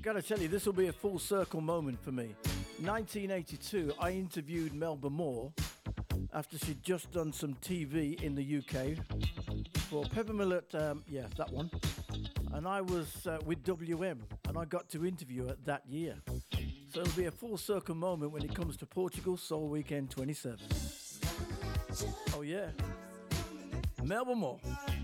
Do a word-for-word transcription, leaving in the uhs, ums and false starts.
Gotta tell you, this will be a full circle moment for me. nineteen eighty-two, I interviewed Melba Moore after she'd just done some T V in the U K for Peppermillet, um, yeah, that one. And I was uh, with W M, and I got to interview her that year. So it'll be a full circle moment when it comes to Portugal Soul Weekend twenty-seven. Oh yeah, Melba Moore.